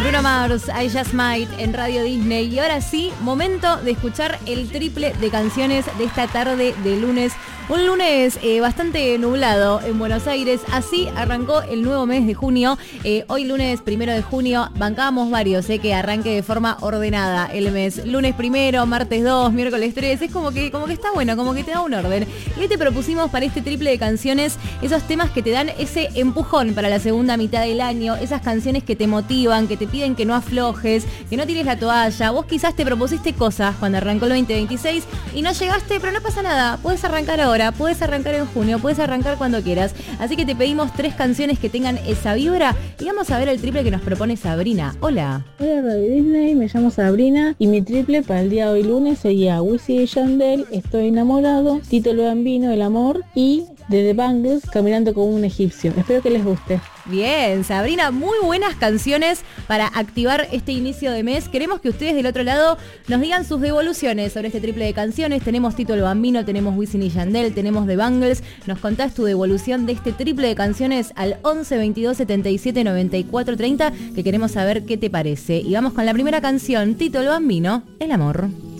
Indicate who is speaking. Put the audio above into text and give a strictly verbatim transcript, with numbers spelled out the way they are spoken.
Speaker 1: Bruno Mars, I Just Might en Radio Disney. Y ahora sí, momento de escuchar el triple de canciones de esta tarde de lunes. Un lunes eh, bastante nublado en Buenos Aires. Así arrancó el nuevo mes de junio. Eh, hoy lunes primero de junio. Bancábamos varios, eh, que arranque de forma ordenada el mes. Lunes primero, martes dos, miércoles tres. Es como que, como que está bueno, como que te da un orden. Y hoy te propusimos para este triple de canciones esos temas que te dan ese empujón para la segunda mitad del año. Esas canciones que te motivan, que te piden que no aflojes, que no tires la toalla. Vos quizás te propusiste cosas cuando arrancó el veinte veintiséis y no llegaste, pero no pasa nada. Puedes arrancar ahora. Puedes arrancar en junio, puedes arrancar cuando quieras. Así que te pedimos tres canciones que tengan esa vibra y vamos a ver el triple que nos propone Sabrina. Hola.
Speaker 2: Hola Radio Disney, me llamo Sabrina y mi triple para el día de hoy lunes sería Wisin y Yandel, Estoy enamorado, Tito el Bambino, El amor y de The Bangles, Caminando como un egipcio. Espero que les guste.
Speaker 1: Bien, Sabrina, muy buenas canciones para activar este inicio de mes. Queremos que ustedes del otro lado nos digan sus devoluciones sobre este triple de canciones. Tenemos Tito el Bambino, tenemos Wisin y Yandel, tenemos The Bangles. Nos contás tu devolución de este triple de canciones al once veintidós setenta y siete noventa y cuatro treinta, que queremos saber qué te parece. Y vamos con la primera canción, Tito el Bambino, El amor.